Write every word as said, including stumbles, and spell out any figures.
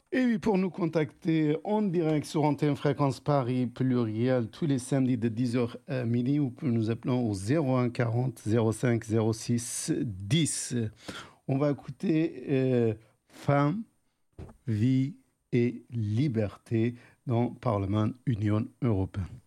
Et oui, pour nous contacter en direct sur Antenne Fréquence Paris Pluriel tous les samedis de dix heures à midi, ou peut nous appeler au zéro un quarante zéro cinq zéro six dix. On va écouter euh, Femmes, vie et liberté dans le Parlement Union européenne.